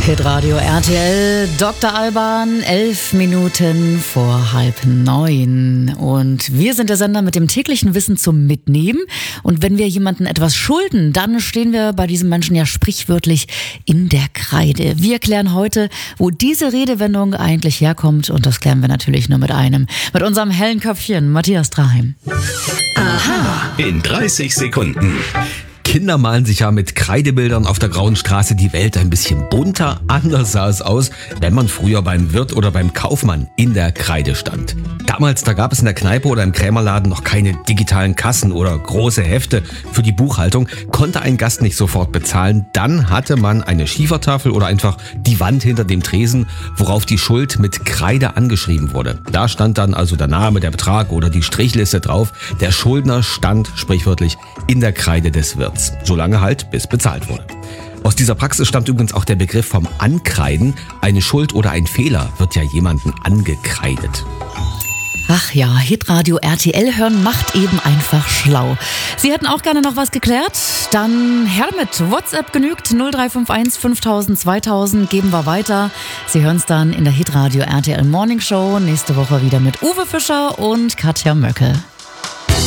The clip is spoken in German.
Hitradio RTL, Dr. Alban, 11 Minuten vor 8:30. Und wir sind der Sender mit dem täglichen Wissen zum Mitnehmen. Und wenn wir jemandem etwas schulden, dann stehen wir bei diesem Menschen ja sprichwörtlich in der Kreide. Wir klären heute, wo diese Redewendung eigentlich herkommt. Und das klären wir natürlich nur mit unserem hellen Köpfchen, Matthias Draheim. Aha! In 30 Sekunden. Kinder malen sich ja mit Kreidebildern auf der Grauen Straße die Welt ein bisschen bunter. Anders sah es aus, wenn man früher beim Wirt oder beim Kaufmann in der Kreide stand. Damals, da gab es in der Kneipe oder im Krämerladen noch keine digitalen Kassen oder große Hefte für die Buchhaltung. Konnte ein Gast nicht sofort bezahlen, dann hatte man eine Schiefertafel oder einfach die Wand hinter dem Tresen, worauf die Schuld mit Kreide angeschrieben wurde. Da stand dann also der Name, der Betrag oder die Strichliste drauf. Der Schuldner stand sprichwörtlich in der Kreide des Wirts. Solange halt, bis bezahlt wurde. Aus dieser Praxis stammt übrigens auch der Begriff vom Ankreiden. Eine Schuld oder ein Fehler wird ja jemandem angekreidet. Ach ja, Hitradio RTL hören macht eben einfach schlau. Sie hätten auch gerne noch was geklärt? Dann her damit. WhatsApp genügt 0351 5000 2000. Geben wir weiter. Sie hören es dann in der Hitradio RTL Morning Show. Nächste Woche wieder mit Uwe Fischer und Katja Möcke.